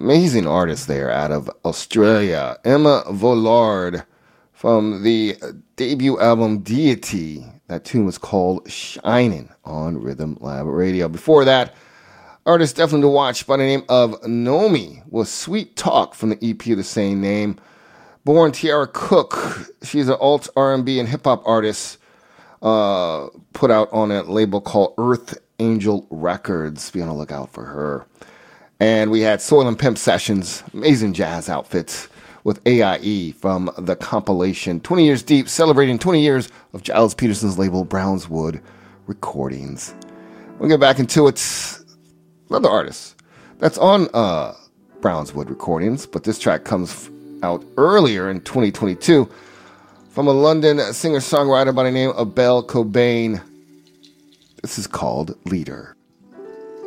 amazing artist there out of Australia, Emma Vollard, from the debut album Deity. That tune was called Shining on Rhythm Lab Radio. Before that, artist definitely to watch by the name of Nomi was Sweet Talk from the EP of the same name. Born Tiara Cook, she's an alt R&B and hip-hop artist put out on a label called Earth Angel Records. Be on the lookout for her. And we had Soil and Pimp Sessions, amazing jazz outfits with AIE from the compilation 20 Years Deep, celebrating 20 years of Giles Peterson's label Brownswood Recordings. We'll get back into it. Another artist that's on Brownswood Recordings, but this track comes out earlier in 2022 from a London singer-songwriter by the name of Belle Cobain. This is called Leader.